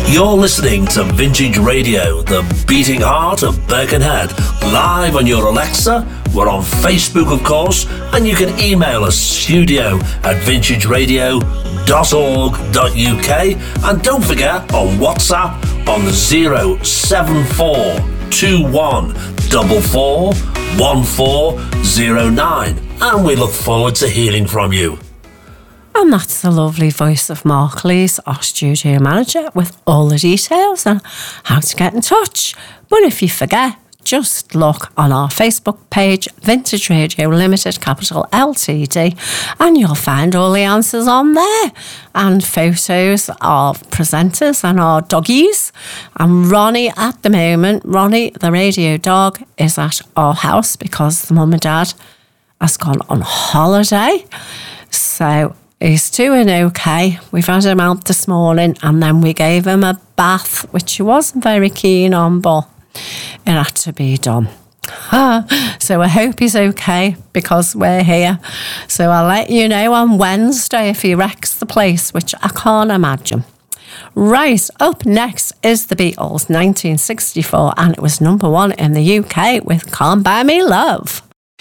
You're listening to Vintage Radio, the beating heart of Birkenhead, live on your Alexa. We're on Facebook, of course, and you can email us studio@vintageradio.org.uk, and don't forget on WhatsApp on the 07421441409, and we look forward to hearing from you. And that's the lovely voice of Mark Lees, our studio manager, with all the details on how to get in touch. But if you forget, just look on our Facebook page, Vintage Radio Limited, capital Ltd, and you'll find all the answers on there. And photos of presenters and our doggies. And Ronnie, at the moment, Ronnie, the radio dog, is at our house because the mum and dad has gone on holiday. So he's doing okay. We've had him out this morning and then we gave him a bath, which he wasn't very keen on, but it had to be done. So I hope he's okay because we're here. So I'll let you know on Wednesday if he wrecks the place, which I can't imagine. Right, up next is the Beatles, 1964, and it was number 1 in the UK with Can't Buy Me Love.